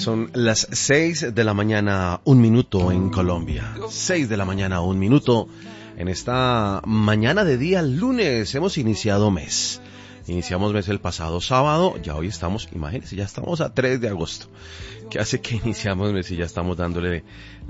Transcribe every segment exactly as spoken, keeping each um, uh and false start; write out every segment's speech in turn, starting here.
Son las seis de la mañana, un minuto en Colombia. Seis de la mañana, un minuto. En esta mañana de día lunes hemos iniciado mes. Iniciamos mes el pasado sábado, ya hoy estamos, imagínense, ya estamos a tres de agosto. ¿Qué hace que iniciamos mes y ya estamos dándole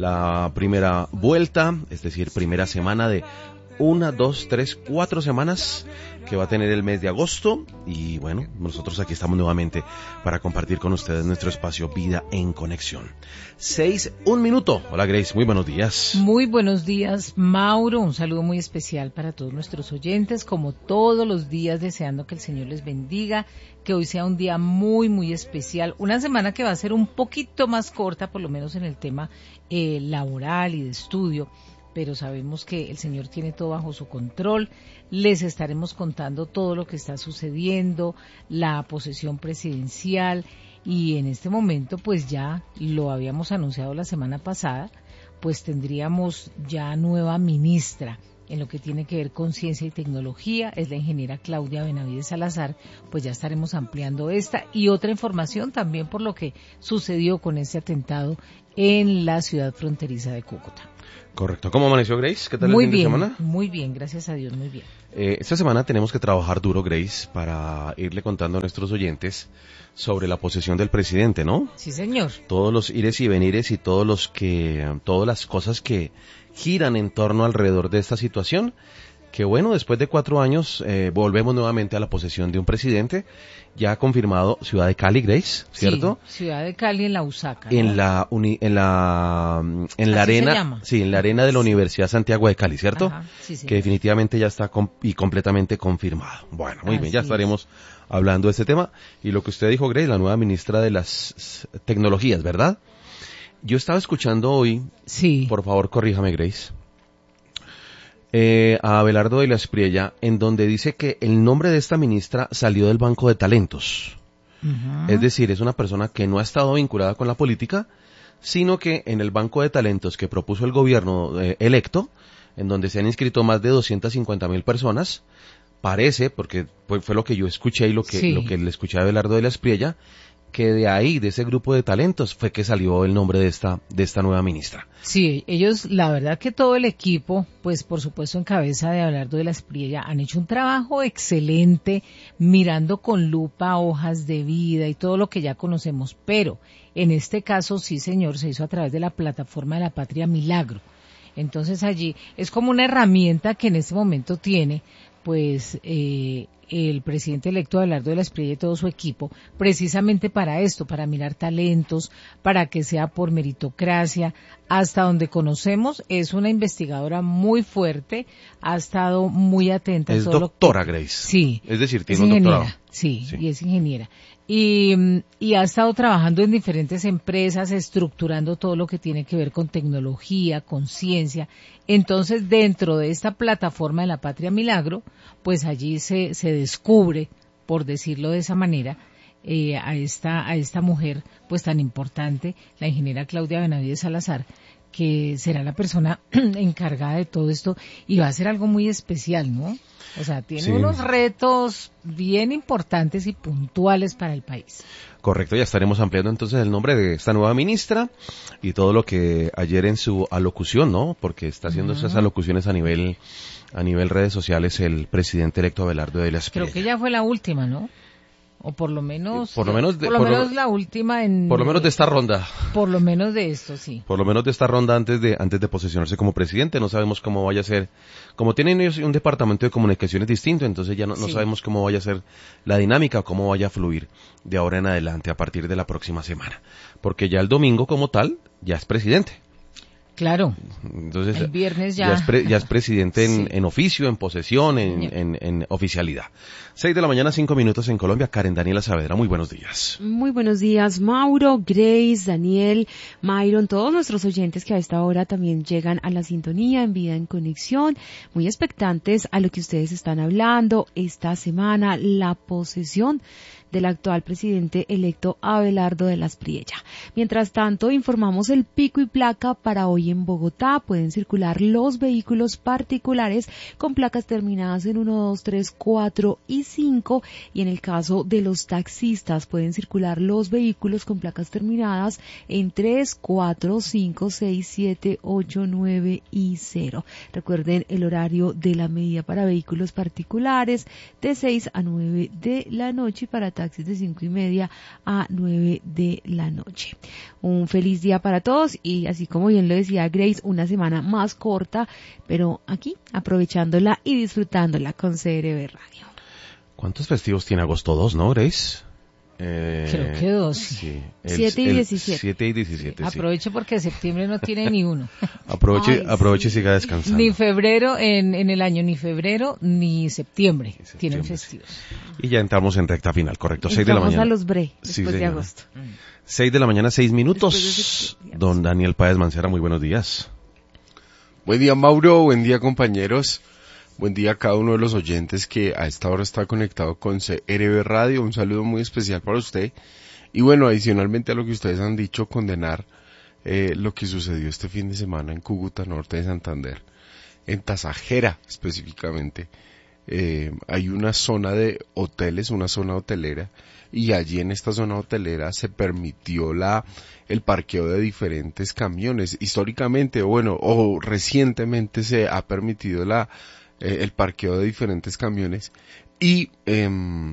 la primera vuelta? Es decir, primera semana de una, dos, tres, cuatro semanas que va a tener el mes de agosto. Y bueno, nosotros aquí estamos nuevamente para compartir con ustedes nuestro espacio Vida en Conexión. Seis, un minuto. Hola Grace, muy buenos días. Muy buenos días, Mauro. Un saludo muy especial para todos nuestros oyentes, como todos los días, deseando que el Señor les bendiga, que hoy sea un día muy, muy especial. Una semana que va a ser un poquito más corta, por lo menos en el tema eh, laboral y de estudio, pero sabemos que el Señor tiene todo bajo su control. Les estaremos contando todo lo que está sucediendo, la posesión presidencial, y en este momento, pues ya lo habíamos anunciado la semana pasada, pues tendríamos ya nueva ministra en lo que tiene que ver con ciencia y tecnología, es la ingeniera Claudia Benavides Salazar. Pues ya estaremos ampliando esta y otra información también por lo que sucedió con este atentado en la ciudad fronteriza de Cúcuta. Correcto. ¿Cómo amaneció Grace? ¿Qué tal muy el fin bien, de semana? Muy bien, gracias a Dios, muy bien. Eh, esta semana tenemos que trabajar duro, Grace, para irle contando a nuestros oyentes sobre la posesión del presidente, ¿no? Sí, señor. Todos los ires y venires y todos los que, todas las cosas que giran en torno alrededor de esta situación. Que bueno, después de cuatro años eh, volvemos nuevamente a la posesión de un presidente. Ya ha confirmado Ciudad de Cali, Grace, ¿cierto? Sí, Ciudad de Cali en la USACA, En ¿no? la uni, en la en la Así se arena, llama. sí, en la arena de la Sí. Universidad Santiago de Cali, ¿cierto? Ajá, sí, señor. Que definitivamente ya está com- y completamente confirmado. Bueno, muy Así bien, ya es. estaremos hablando de este tema. Y lo que usted dijo, Grace, la nueva ministra de las s- tecnologías, ¿verdad? Yo estaba escuchando hoy, Sí. por favor, corríjame, Grace, eh, a Abelardo de la Espriella, en donde dice que el nombre de esta ministra salió del banco de talentos. Uh-huh. Es decir, es una persona que no ha estado vinculada con la política, sino que en el banco de talentos que propuso el gobierno eh, electo, en donde se han inscrito más de doscientas cincuenta mil personas, parece, porque fue, fue lo que yo escuché y lo que, Sí. lo que le escuché a Abelardo de la Espriella, que de ahí, de ese grupo de talentos, fue que salió el nombre de esta, de esta nueva ministra. Sí, ellos, la verdad que todo el equipo, pues por supuesto en cabeza de Abelardo de la Espriella, han hecho un trabajo excelente mirando con lupa hojas de vida y todo lo que ya conocemos, pero en este caso sí, señor, se hizo a través de la plataforma de la Patria Milagro. Entonces allí es como una herramienta que en este momento tiene, pues, eh, el presidente electo Abelardo de la Espriella y todo su equipo, precisamente para esto, para mirar talentos, para que sea por meritocracia. Hasta donde conocemos, es una investigadora muy fuerte, ha estado muy atenta. Es a todo doctora, lo que... Grace. Sí. Es decir, Es tiene un ingeniera, doctorado. sí, Sí. y es ingeniera. Y, y ha estado trabajando en diferentes empresas, estructurando todo lo que tiene que ver con tecnología, con ciencia. Entonces, dentro de esta plataforma de la Patria Milagro, pues allí se, se descubre, por decirlo de esa manera, eh, a esta, a esta mujer, pues tan importante, la ingeniera Claudia Benavides Salazar, que será la persona encargada de todo esto y va a ser algo muy especial, ¿no? O sea, tiene Sí. unos retos bien importantes y puntuales para el país. Correcto, ya estaremos ampliando entonces el nombre de esta nueva ministra y todo lo que ayer en su alocución, ¿no? Porque está haciendo Uh-huh. esas alocuciones a nivel a nivel redes sociales el presidente electo Abelardo de la Espriella. Creo que ya fue la última, ¿no? O por lo menos, Por lo menos de- por lo por lo- menos la última en... Por lo menos de esta ronda. Por lo menos de esto, sí. Por lo menos de esta ronda antes de antes de posesionarse como presidente, no sabemos cómo vaya a ser, como tienen ellos un departamento de comunicaciones distinto, entonces ya no, no Sí. sabemos cómo vaya a ser la dinámica, cómo vaya a fluir de ahora en adelante a partir de la próxima semana, porque ya el domingo como tal ya es presidente. Claro. Entonces El viernes ya. ya es, pre- ya es presidente en, Sí. en oficio, en posesión, en, Señor. en, en oficialidad. Seis de la mañana, cinco minutos en Colombia. Karen Daniela Saavedra, muy buenos días. Muy buenos días, Mauro, Grace, Daniel, Myron, todos nuestros oyentes que a esta hora también llegan a la sintonía en Vida en Conexión, muy expectantes a lo que ustedes están hablando esta semana, la posesión del actual presidente electo Abelardo de las Priella. Mientras tanto, informamos el pico y placa para hoy en Bogotá. Pueden circular los vehículos particulares con placas terminadas en uno, dos, tres, cuatro y cinco, y en el caso de los taxistas pueden circular los vehículos con placas terminadas en tres, cuatro, cinco, seis, siete, ocho, nueve y cero. Recuerden el horario de la medida para vehículos particulares de seis a nueve de la noche y para taxis de cinco y media a nueve de la noche. Un feliz día para todos y así como bien lo decía Grace, una semana más corta, pero aquí aprovechándola y disfrutándola con C R B Radio. ¿Cuántos festivos tiene agosto dos, no, Grace? Eh, Creo que dos. Sí, siete y diecisiete. siete y diecisiete, sí. Aproveche porque septiembre no tiene ni uno. Aproveche, Ay, aproveche sí. y siga descansando. Ni febrero en, en el año, ni febrero, ni septiembre, Ni septiembre, tienen sí. festivos. Y ya entramos en recta final, correcto, seis de la Entramos mañana. a los bre Sí, después de señora. agosto. seis de la mañana, seis Después minutos. de septiembre. Don Daniel Páez Mancera, muy buenos días. Buen día, Mauro, buen día, compañeros. Buen día a cada uno de los oyentes que a esta hora está conectado con C R B Radio. Un saludo muy especial para usted. Y bueno, adicionalmente a lo que ustedes han dicho, condenar eh, lo que sucedió este fin de semana en Cúcuta, norte de Santander, en Tasajera específicamente. Eh, hay una zona de hoteles, una zona hotelera, y allí en esta zona hotelera se permitió la el parqueo de diferentes camiones. Históricamente, bueno, o recientemente se ha permitido la eh, el parqueo de diferentes camiones y eh,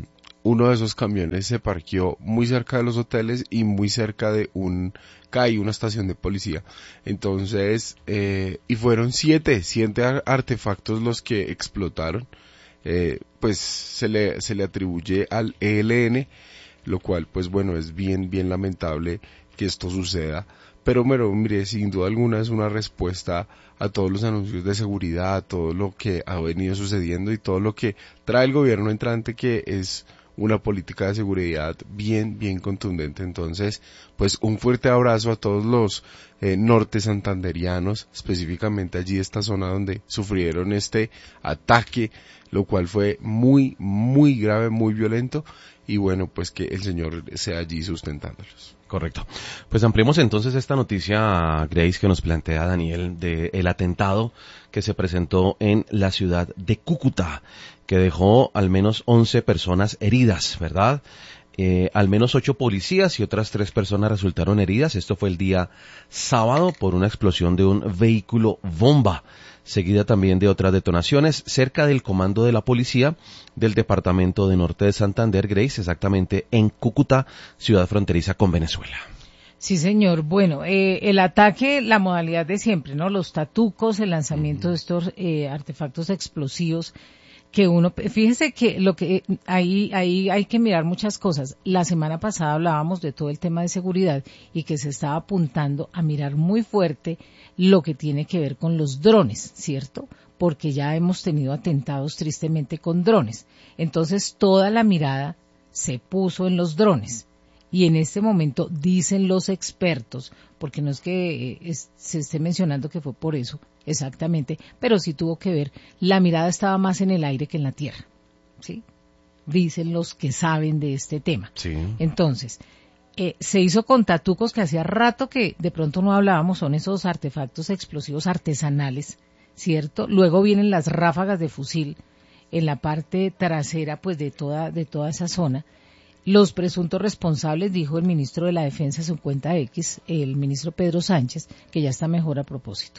uno de esos camiones se parqueó muy cerca de los hoteles y muy cerca de un C A I, una estación de policía. Entonces, eh, y fueron siete, siete artefactos los que explotaron. Eh, pues se le, se le atribuye al E L N, lo cual pues bueno, es bien, bien lamentable que esto suceda. Pero, pero mire, sin duda alguna es una respuesta a todos los anuncios de seguridad, a todo lo que ha venido sucediendo y todo lo que trae el gobierno entrante, que es una política de seguridad bien, bien contundente. Entonces, pues un fuerte abrazo a todos los eh, norte santanderianos, específicamente allí esta zona donde sufrieron este ataque, lo cual fue muy, muy grave, muy violento, y bueno, pues que el Señor sea allí sustentándolos. Correcto. Pues ampliemos entonces esta noticia, Grace, que nos plantea Daniel, de el atentado que se presentó en la ciudad de Cúcuta, que dejó al menos once personas heridas, ¿verdad? Eh, al menos ocho policías y otras tres personas resultaron heridas. Esto fue el día sábado por una explosión de un vehículo bomba, seguida también de otras detonaciones cerca del comando de la policía del departamento de Norte de Santander, Grace, exactamente en Cúcuta, ciudad fronteriza con Venezuela. Sí, señor. Bueno, eh, el ataque, la modalidad de siempre, ¿no? Los tatucos, el lanzamiento uh-huh. de estos eh, artefactos explosivos, que uno, fíjese que lo que ahí, ahí hay que mirar muchas cosas. La semana pasada hablábamos de todo el tema de seguridad y que se estaba apuntando a mirar muy fuerte lo que tiene que ver con los drones, ¿cierto? Porque ya hemos tenido atentados tristemente con drones. Entonces toda la mirada se puso en los drones. Y en este momento dicen los expertos, porque no es que eh, es, se esté mencionando que fue por eso exactamente, pero sí tuvo que ver, la mirada estaba más en el aire que en la tierra, ¿sí? Dicen los que saben de este tema. Sí. Entonces, eh, se hizo con tatucos que hacía rato que de pronto no hablábamos, son esos artefactos explosivos artesanales, ¿cierto? Luego vienen las ráfagas de fusil en la parte trasera, pues de toda, de toda esa zona. Los presuntos responsables, dijo el ministro de la Defensa en su cuenta X, el ministro Pedro Sánchez, que ya está mejor a propósito.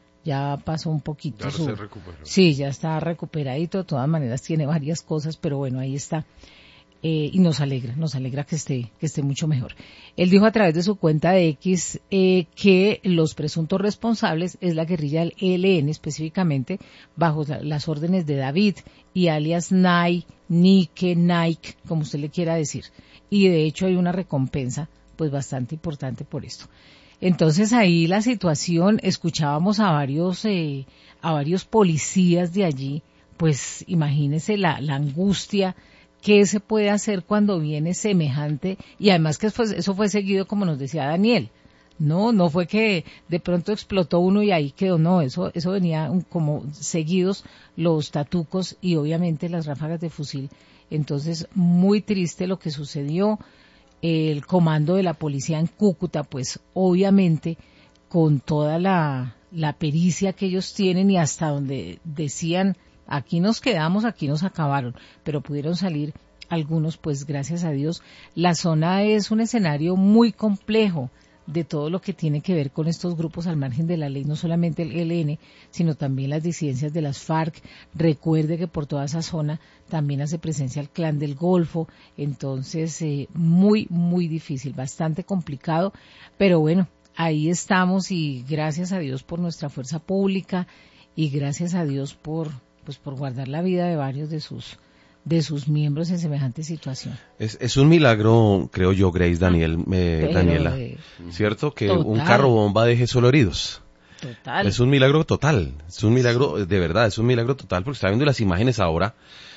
Ya pasó un poquito. Ya su... se recuperó. Sí, ya está recuperadito, de todas maneras tiene varias cosas, pero bueno, ahí está. Eh, y nos alegra, nos alegra que esté, que esté mucho mejor. Él dijo a través de su cuenta de X eh, que los presuntos responsables es la guerrilla del E L N, específicamente bajo la, las órdenes de David y alias Nike, Nike, Nike, como usted le quiera decir. Y de hecho hay una recompensa pues bastante importante por esto. Entonces ahí la situación, escuchábamos a varios, eh, a varios policías de allí, pues imagínese la, la angustia. ¿Qué se puede hacer cuando viene semejante? Y además que fue, eso fue seguido, como nos decía Daniel. No, no fue que de pronto explotó uno y ahí quedó, no, eso, eso venía como seguidos los tatucos y obviamente las ráfagas de fusil Entonces, muy triste lo que sucedió. El comando de la policía en Cúcuta, pues obviamente con toda la, la pericia que ellos tienen y hasta donde decían, aquí nos quedamos, aquí nos acabaron, pero pudieron salir algunos, pues gracias a Dios. La zona es un escenario muy complejo de todo lo que tiene que ver con estos grupos al margen de la ley, no solamente el E L N, sino también las disidencias de las FARC. Recuerde que por toda esa zona también hace presencia el Clan del Golfo, entonces eh, muy, muy difícil, bastante complicado, pero bueno, ahí estamos y gracias a Dios por nuestra fuerza pública y gracias a Dios por, pues, por guardar la vida de varios de sus de sus miembros en semejante situación. Es, es un milagro, creo yo, Grace, Daniel, eh, Pero, Daniela, eh, ¿cierto? Que total. un carro bomba deje solo heridos. Total. Es un milagro total, es un milagro, de verdad, es un milagro total, porque está viendo las imágenes ahora,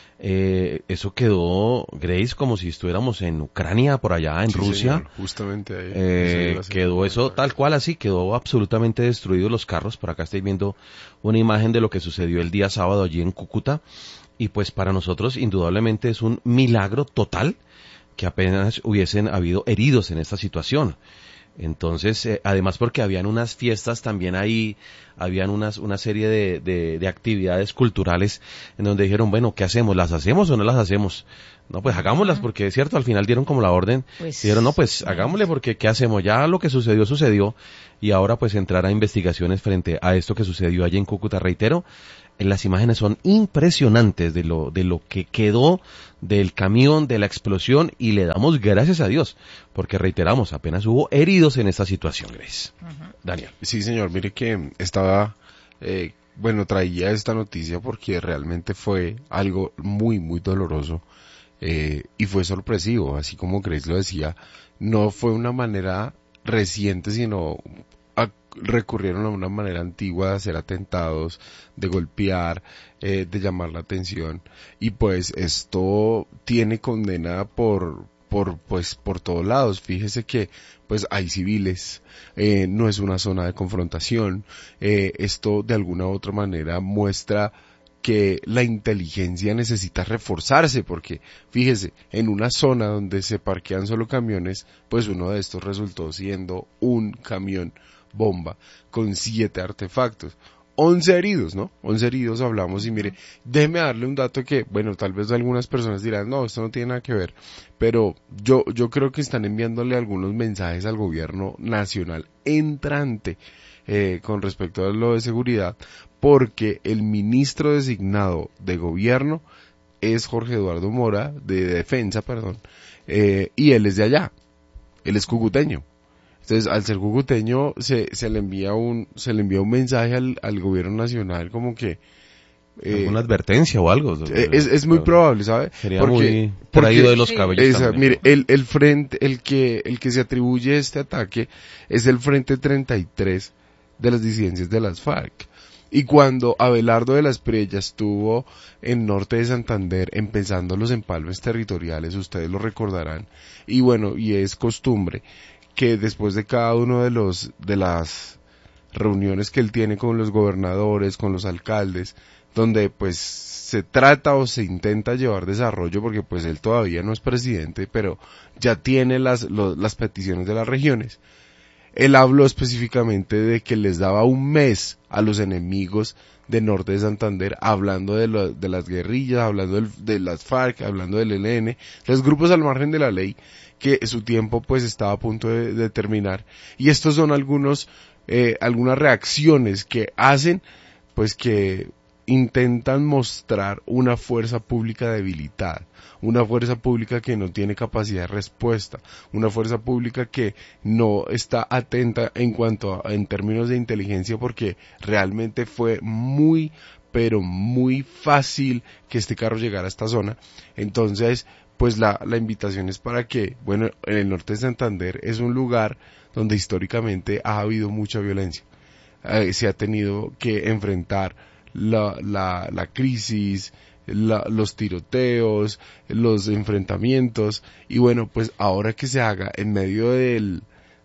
eh, eso quedó, Grace, como si estuviéramos en Ucrania, por allá, en Sí, Rusia. señor, justamente ahí. Eh, Eso quedó eso tal cual así, quedó absolutamente destruidos los carros. Por acá estoy viendo una imagen de lo que sucedió el día sábado allí en Cúcuta. Y pues para nosotros indudablemente es un milagro total que apenas hubiesen habido heridos en esta situación. Entonces, eh, además porque habían unas fiestas también ahí, habían unas, una serie de, de, de actividades culturales en donde dijeron, bueno, ¿qué hacemos? ¿Las hacemos o no las hacemos? No, pues hagámoslas porque es cierto, al final dieron como la orden. Pues, Dijeron, no, pues hagámosle porque ¿qué hacemos? Ya lo que sucedió, sucedió. Y ahora pues entrar a investigaciones frente a esto que sucedió allí en Cúcuta. Reitero, las imágenes son impresionantes de lo, de lo que quedó del camión, de la explosión, y le damos gracias a Dios, porque reiteramos, apenas hubo heridos en esta situación, Grace. Uh-huh. Daniel. Sí, señor, mire que estaba, eh, bueno, traía esta noticia porque realmente fue algo muy, muy doloroso, eh, y fue sorpresivo, así como Grace lo decía, no fue una manera reciente, sino a, recurrieron a una manera antigua de hacer atentados, de golpear, eh, de llamar la atención, y pues esto tiene condena por, por, pues, por todos lados. Fíjese que, pues, hay civiles, eh, no es una zona de confrontación, eh, esto de alguna u otra manera muestra que la inteligencia necesita reforzarse, porque fíjese, en una zona donde se parquean solo camiones, pues uno de estos resultó siendo un camión bomba con siete artefactos, once heridos, ¿no? once heridos hablamos, y mire, déjeme darle un dato que, bueno, tal vez algunas personas dirán, no, esto no tiene nada que ver, pero yo, yo creo que están enviándole algunos mensajes al gobierno nacional entrante, eh, con respecto a lo de seguridad, porque el ministro designado de gobierno es Jorge Eduardo Mora, de defensa, perdón, eh, y él es de allá, él es cucuteño. Entonces, al ser cucuteño, se, se le envía un, se le envía un mensaje al, al gobierno nacional como que, eh, ¿alguna advertencia o algo? Es, es muy probable, ¿sabe? Sería porque, muy traído porque, de los cabellos. Esa, también, mire, el, el frente, el que, el que se atribuye este ataque es el Frente treinta y tres de las disidencias de las FARC. Y cuando Abelardo de las Priellas estuvo en norte de Santander empezando los empalmes territoriales, ustedes lo recordarán, y bueno, y es costumbre que después de cada uno de los, de las reuniones que él tiene con los gobernadores, con los alcaldes, donde pues se trata o se intenta llevar desarrollo, porque pues él todavía no es presidente, pero ya tiene las, lo, las peticiones de las regiones. Él habló específicamente de que les daba un mes a los enemigos de norte de Santander, hablando de, lo, de las guerrillas, hablando del, de las FARC, hablando del E L N, los grupos al margen de la ley, que su tiempo pues estaba a punto de, de terminar. Y estos son algunos, eh, algunas reacciones que hacen, pues que intentan mostrar una fuerza pública debilitada, una fuerza pública que no tiene capacidad de respuesta, una fuerza pública que no está atenta en cuanto a, en términos de inteligencia, porque realmente fue muy, pero muy fácil que este carro llegara a esta zona. Entonces, pues la, la invitación es para que, bueno, en el norte de Santander es un lugar donde históricamente ha habido mucha violencia, eh, se ha tenido que enfrentar la, la, la crisis, la, los tiroteos, los enfrentamientos, y bueno, pues ahora que se haga en medio del,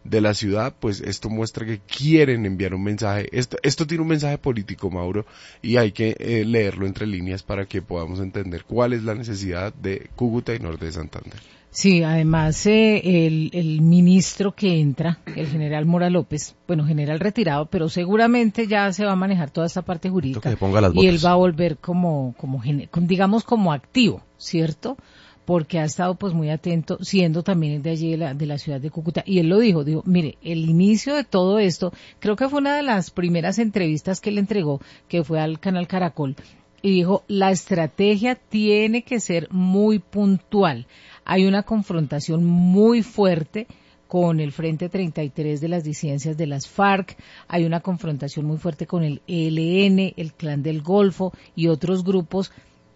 de la ciudad, pues esto muestra que quieren enviar un mensaje. Esto, esto tiene un mensaje político, Mauro, y hay que eh, leerlo entre líneas para que podamos entender cuál es la necesidad de Cúcuta y Norte de Santander. Sí, además eh, el, el ministro que entra, el general Mora López, bueno, general retirado, pero seguramente ya se va a manejar toda esta parte jurídica que ponga las y él botas. va a volver como, como, digamos, como activo, ¿cierto? Porque ha estado pues muy atento, siendo también de allí de la, de la ciudad de Cúcuta, y él lo dijo, dijo, mire, el inicio de todo esto, creo que fue una de las primeras entrevistas que él entregó, que fue al canal Caracol, y dijo, la estrategia tiene que ser muy puntual, hay una confrontación muy fuerte con el Frente treinta y tres de las disidencias de las FARC, hay una confrontación muy fuerte con el E L N, el Clan del Golfo y otros grupos.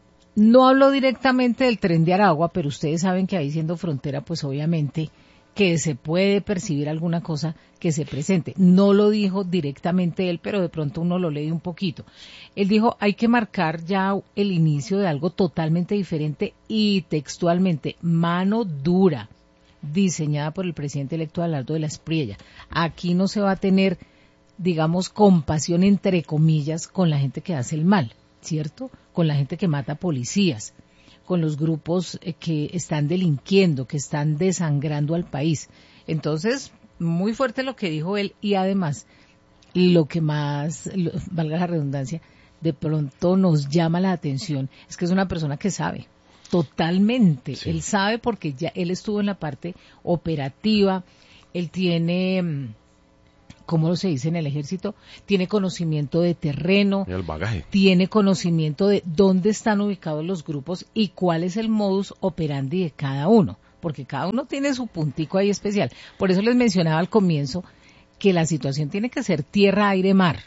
No hablo directamente del Tren de Aragua, pero ustedes saben que ahí siendo frontera, pues obviamente que se puede percibir alguna cosa que se presente. No lo dijo directamente él, pero de pronto uno lo lee un poquito. Él dijo, hay que marcar ya el inicio de algo totalmente diferente y textualmente, mano dura, diseñada por el presidente electo Abelardo de la Espriella. Aquí no se va a tener, digamos, compasión entre comillas con la gente que hace el mal, ¿cierto? Con la gente que mata policías, con los grupos eh, que están delinquiendo, que están desangrando al país. Entonces, muy fuerte lo que dijo él y además, lo que más, lo, valga la redundancia, de pronto nos llama la atención, es que es una persona que sabe, totalmente. Sí. Él sabe porque ya él estuvo en la parte operativa, él tiene... ¿cómo se dice en el ejército? Tiene conocimiento de terreno, el bagaje. Tiene conocimiento de dónde están ubicados los grupos y cuál es el modus operandi de cada uno, porque cada uno tiene su puntico ahí especial. Por eso les mencionaba al comienzo que la situación tiene que ser tierra, aire, mar.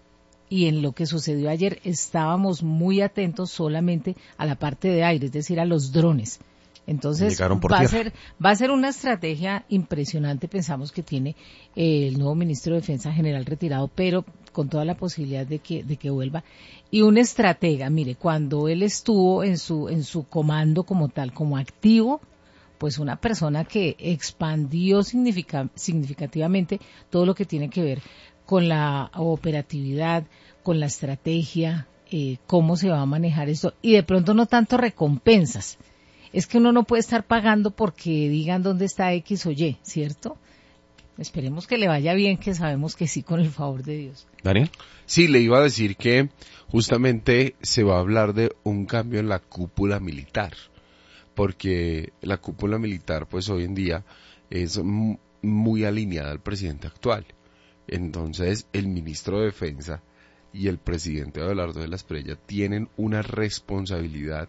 Y en lo que sucedió ayer estábamos muy atentos solamente a la parte de aire, es decir, a los drones. Entonces va a ser va a ser una estrategia impresionante, pensamos que tiene eh, el nuevo ministro de Defensa general retirado, pero con toda la posibilidad de que de que vuelva. Y un estratega, mire, cuando él estuvo en su en su comando como tal, como activo, pues una persona que expandió significa, significativamente todo lo que tiene que ver con la operatividad, con la estrategia, eh, cómo se va a manejar esto, y de pronto no tanto recompensas. Es que uno no puede estar pagando porque digan dónde está X o Y, ¿cierto? Esperemos que le vaya bien, que sabemos que sí, con el favor de Dios. ¿Daniel? Sí, le iba a decir que justamente se va a hablar de un cambio en la cúpula militar, porque la cúpula militar, pues hoy en día, es muy alineada al presidente actual. Entonces, el ministro de Defensa y el presidente Abelardo de la Espriella tienen una responsabilidad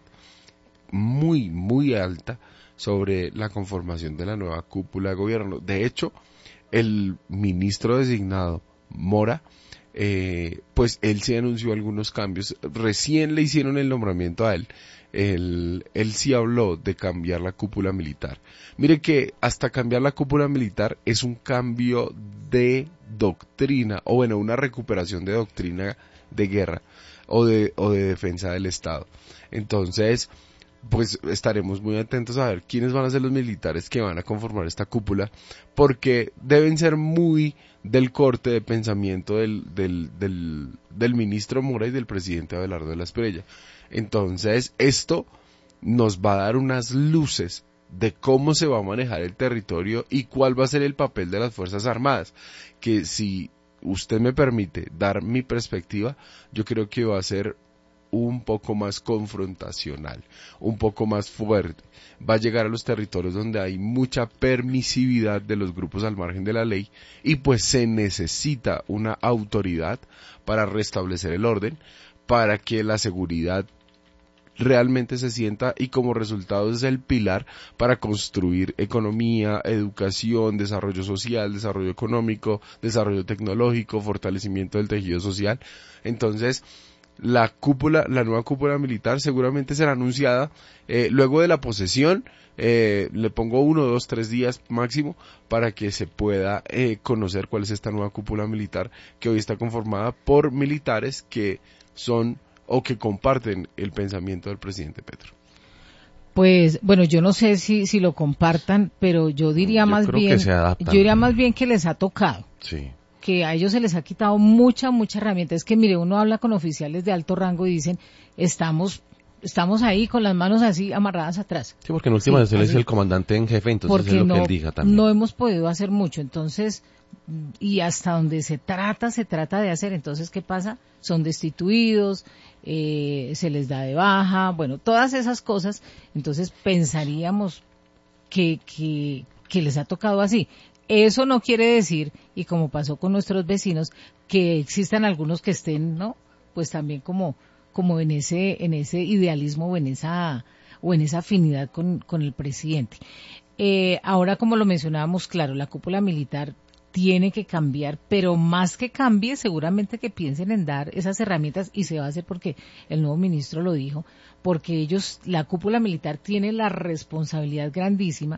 muy, muy alta sobre la conformación de la nueva cúpula de gobierno. De hecho, el ministro designado, Mora, eh, pues él sí anunció algunos cambios. Recién le hicieron el nombramiento a él. Él, él sí habló de cambiar la cúpula militar. Mire que hasta cambiar la cúpula militar es un cambio de doctrina, o bueno, una recuperación de doctrina de guerra o de, o de defensa del Estado. Entonces, pues estaremos muy atentos a ver quiénes van a ser los militares que van a conformar esta cúpula, porque deben ser muy del corte de pensamiento del, del, del, del ministro Mora y del presidente Abelardo de la Espriella. Entonces, esto nos va a dar unas luces de cómo se va a manejar el territorio y cuál va a ser el papel de las Fuerzas Armadas, que si usted me permite dar mi perspectiva, yo creo que va a ser un poco más confrontacional, un poco más fuerte. Va a llegar a los territorios donde hay mucha permisividad de los grupos al margen de la ley y pues se necesita una autoridad para restablecer el orden, para que la seguridad realmente se sienta y como resultado es el pilar para construir economía, educación, desarrollo social, desarrollo económico, desarrollo tecnológico, fortalecimiento del tejido social. Entonces, la cúpula, la nueva cúpula militar seguramente será anunciada eh, luego de la posesión. Eh, le pongo uno, dos, tres días máximo para que se pueda eh, conocer cuál es esta nueva cúpula militar que hoy está conformada por militares que son o que comparten el pensamiento del presidente Petro. Pues, bueno, yo no sé si si lo compartan, pero yo diría Yo más creo bien, que se adaptan. yo diría más bien que les ha tocado. Sí. Que a ellos se les ha quitado mucha, mucha herramienta. Es que, mire, uno habla con oficiales de alto rango y dicen, estamos estamos ahí con las manos así amarradas atrás. Sí, porque en últimas Sí, él es así. el comandante en jefe, entonces Porque es lo no, que él diga también. no hemos podido hacer mucho. Entonces, y hasta donde se trata, se trata de hacer. Entonces, ¿qué pasa? Son destituidos, eh, se les da de baja, bueno, todas esas cosas. Entonces, pensaríamos que, que, que les ha tocado así. Eso no quiere decir, y como pasó con nuestros vecinos, que existan algunos que estén, ¿no? Pues también como, como en ese, en ese idealismo o en esa, o en esa afinidad con, con el presidente. Eh, ahora, como lo mencionábamos, claro, la cúpula militar tiene que cambiar, pero más que cambie, seguramente que piensen en dar esas herramientas, y se va a hacer porque el nuevo ministro lo dijo, porque ellos, la cúpula militar tiene la responsabilidad grandísima.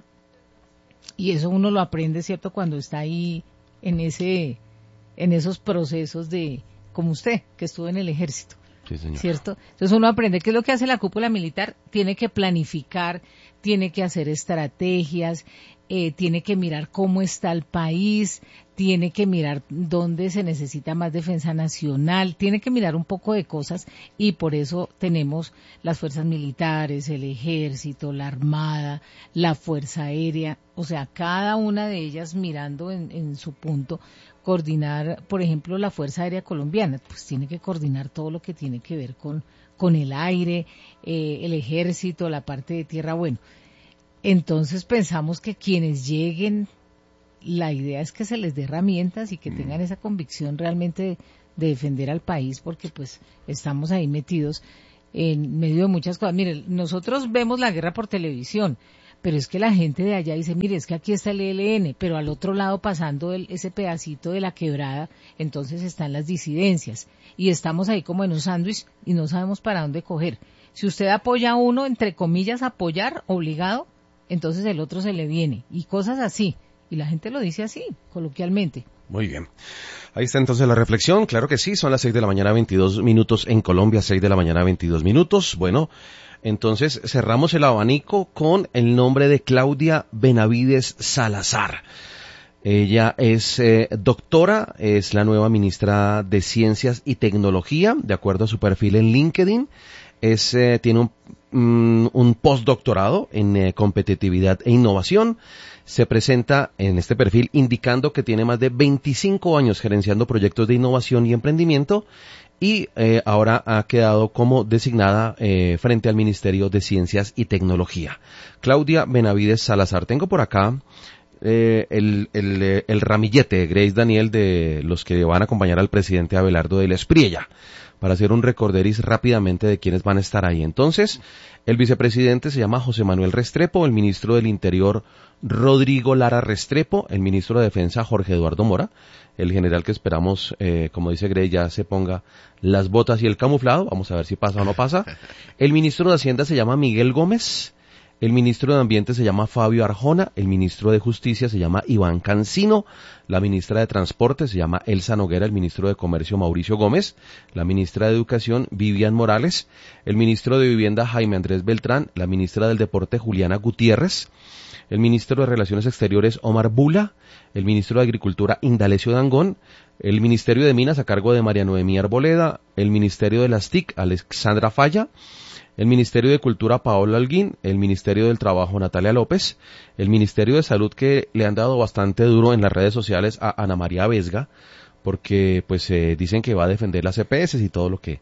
Y eso uno lo aprende, ¿cierto?, cuando está ahí en ese, en esos procesos de, como usted, que estuvo en el ejército, Sí, señor. ¿cierto? Entonces uno aprende qué es lo que hace la cúpula militar, tiene que planificar, tiene que hacer estrategias, eh, tiene que mirar cómo está el país, tiene que mirar dónde se necesita más defensa nacional, tiene que mirar un poco de cosas, y por eso tenemos las fuerzas militares, el ejército, la armada, la fuerza aérea, o sea, cada una de ellas mirando en, en su punto, coordinar, por ejemplo, la Fuerza Aérea Colombiana, pues tiene que coordinar todo lo que tiene que ver con, con el aire, eh, el ejército, la parte de tierra, bueno. Entonces pensamos que quienes lleguen, la idea es que se les dé herramientas y que tengan esa convicción realmente de, de defender al país, porque pues estamos ahí metidos en medio de muchas cosas. Miren, nosotros vemos la guerra por televisión, pero es que la gente de allá dice, mire, es que aquí está el E L N, pero al otro lado, pasando el, ese pedacito de la quebrada, entonces están las disidencias, y estamos ahí como en un sándwich y no sabemos para dónde coger. Si usted apoya a uno, entre comillas, apoyar, obligado, entonces el otro se le viene, y cosas así, y la gente lo dice así, coloquialmente. Muy bien. Ahí está entonces la reflexión. Claro que sí, son las seis de la mañana, veintidós minutos en Colombia, seis de la mañana, veintidós minutos. Bueno, entonces cerramos el abanico con el nombre de Claudia Benavides Salazar. Ella es eh, doctora, es la nueva ministra de Ciencias y Tecnología, de acuerdo a su perfil en LinkedIn. Es, eh, tiene un, mm, un postdoctorado en eh, competitividad e innovación. Se presenta en este perfil indicando que tiene más de veinticinco años gerenciando proyectos de innovación y emprendimiento, y eh, ahora ha quedado como designada eh, frente al Ministerio de Ciencias y Tecnología. Claudia Benavides Salazar. Tengo por acá eh, el, el, el ramillete de Grace Daniel de los que van a acompañar al presidente Abelardo de la Espriella, para hacer un recorderis rápidamente de quienes van a estar ahí. Entonces, el vicepresidente se llama José Manuel Restrepo, el ministro del Interior Rodrigo Lara Restrepo, el ministro de Defensa Jorge Eduardo Mora, el general que esperamos, eh, como dice Grey, ya se ponga las botas y el camuflado, vamos a ver si pasa o no pasa. El ministro de Hacienda se llama Miguel Gómez, el ministro de Ambiente se llama Fabio Arjona, el ministro de Justicia se llama Iván Cancino, la ministra de Transporte se llama Elsa Noguera, el ministro de Comercio Mauricio Gómez, la ministra de Educación Vivian Morales, el ministro de Vivienda Jaime Andrés Beltrán, la ministra del Deporte Juliana Gutiérrez, el ministro de Relaciones Exteriores Omar Bula, el ministro de Agricultura Indalecio Dangond, el ministerio de Minas a cargo de María Noemí Arboleda, el ministerio de las T I C Alexandra Falla, el Ministerio de Cultura Paola Holguín, el Ministerio del Trabajo Natalia López, el Ministerio de Salud, que le han dado bastante duro en las redes sociales a Ana María Vesga, porque pues eh, dicen que va a defender las E P S y todo lo que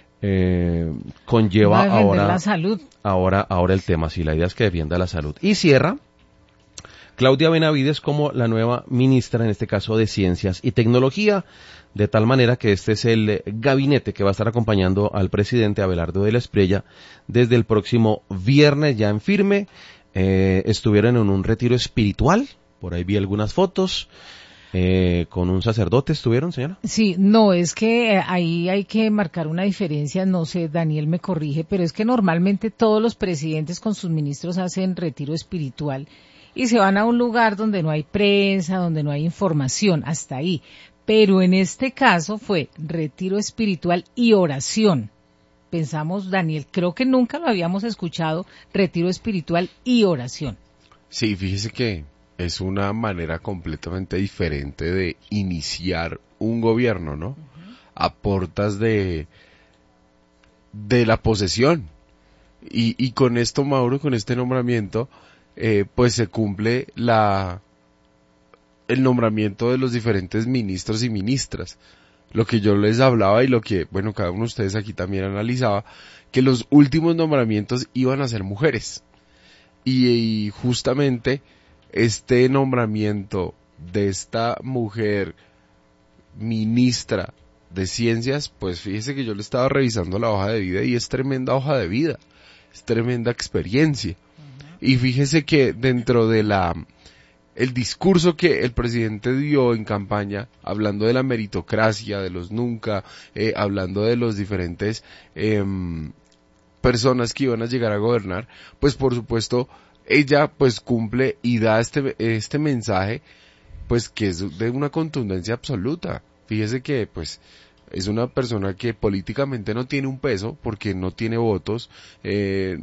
eh, conlleva Va a defender ahora, la salud. ahora, ahora el tema. Sí, la idea es que defienda la salud. Y cierra Claudia Benavides como la nueva ministra, en este caso de Ciencias y Tecnología, de tal manera que este es el gabinete que va a estar acompañando al presidente Abelardo de la Espriella desde el próximo viernes, ya en firme. Eh, estuvieron en un retiro espiritual, por ahí vi algunas fotos, eh, con un sacerdote estuvieron, señora. Sí, no, es que eh, ahí hay que marcar una diferencia, no sé, Daniel me corrige, pero es que normalmente todos los presidentes con sus ministros hacen retiro espiritual y se van a un lugar donde no hay prensa, donde no hay información, hasta ahí. Pero en este caso fue retiro espiritual y oración. pensamos, Daniel, creo que nunca lo habíamos escuchado, retiro espiritual y oración. Sí, fíjese que es una manera completamente diferente de iniciar un gobierno, ¿no? Uh-huh. A portas de, de la posesión. Y, y con esto, Mauro, con este nombramiento, eh, pues se cumple la, el nombramiento de los diferentes ministros y ministras. Lo que yo les hablaba y lo que, bueno, cada uno de ustedes aquí también analizaba, que los últimos nombramientos iban a ser mujeres. Y, y justamente este nombramiento de esta mujer ministra de ciencias, pues fíjese que yo le estaba revisando la hoja de vida y es tremenda hoja de vida, es tremenda experiencia. Uh-huh. Y fíjese que dentro de la el discurso que el presidente dio en campaña, hablando de la meritocracia, de los nunca, eh, hablando de los diferentes eh, personas que iban a llegar a gobernar, pues por supuesto ella pues cumple y da este este mensaje, pues que es de una contundencia absoluta. Fíjese que pues es una persona que políticamente no tiene un peso porque no tiene votos. eh,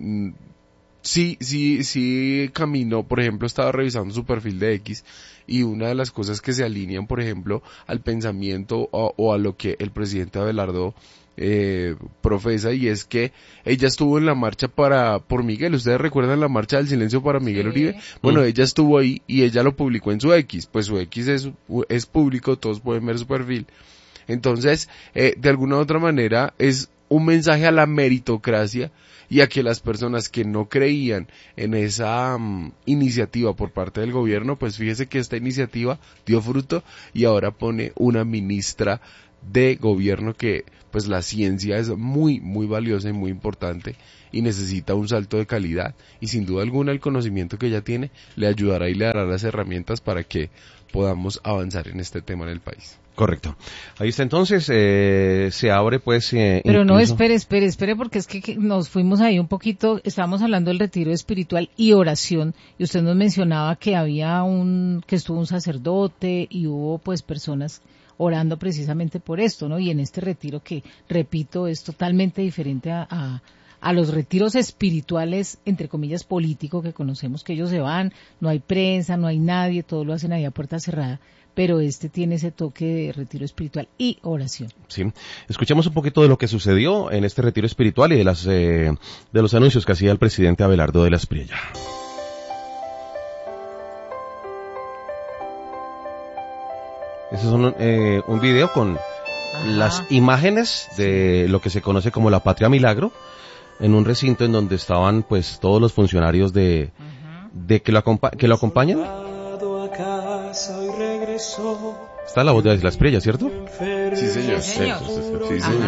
Sí, sí, sí caminó, por ejemplo, estaba revisando su perfil de X y una de las cosas que se alinean, por ejemplo, al pensamiento o, o a lo que el presidente Abelardo eh, profesa, y es que ella estuvo en la marcha para por Miguel. ¿Ustedes recuerdan la marcha del silencio para Miguel sí. Uribe? Bueno, mm. ella estuvo ahí y ella lo publicó en su X, pues su X es, es público, todos pueden ver su perfil. Entonces, eh, de alguna u otra manera es un mensaje a la meritocracia y a que las personas que no creían en esa um, iniciativa por parte del gobierno, pues fíjese que esta iniciativa dio fruto y ahora pone una ministra de gobierno que pues la ciencia es muy muy valiosa y muy importante y necesita un salto de calidad, y sin duda alguna el conocimiento que ella tiene le ayudará y le dará las herramientas para que podamos avanzar en este tema en el país. Correcto. Ahí está entonces, eh, se abre pues... Eh, Pero incluso... no, espere, espere, espere, porque es que, que nos fuimos ahí un poquito, estábamos hablando del retiro espiritual y oración, y usted nos mencionaba que había un, que estuvo un sacerdote y hubo pues personas orando precisamente por esto, ¿no? Y en este retiro que, repito, es totalmente diferente a, a, a los retiros espirituales, entre comillas, políticos que conocemos, que ellos se van, no hay prensa, no hay nadie, todo lo hacen ahí a puerta cerrada. Pero este tiene ese toque de retiro espiritual y oración. Sí, escuchemos un poquito de lo que sucedió en este retiro espiritual y de las eh, de los anuncios que hacía el presidente Abelardo de la Espriella. Ese es un, eh, un video con Ajá. las imágenes de lo que se conoce como la Patria Milagro, en un recinto en donde estaban pues todos los funcionarios de, de que lo acompa- que lo acompañan. Está la voz de la Espriella, ¿cierto? Sí, señor. Sí, señor. Sí, señor.